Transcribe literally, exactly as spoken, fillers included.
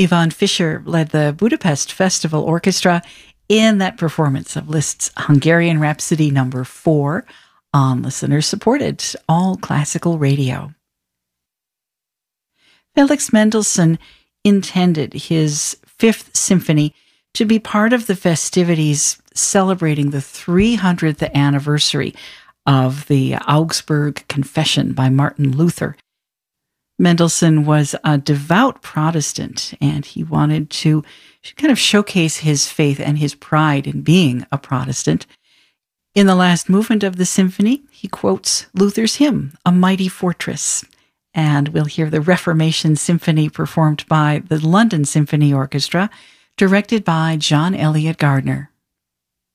Yvonne Fischer led the Budapest Festival Orchestra in that performance of Liszt's Hungarian Rhapsody number four on listener-supported All Classical Radio. Felix Mendelssohn intended his Fifth Symphony to be part of the festivities celebrating the three hundredth anniversary of the Augsburg Confession by Martin Luther. Mendelssohn was a devout Protestant, and he wanted to kind of showcase his faith and his pride in being a Protestant. In the last movement of the symphony, he quotes Luther's hymn, A Mighty Fortress, and we'll hear the Reformation Symphony performed by the London Symphony Orchestra, directed by John Elliott Gardner.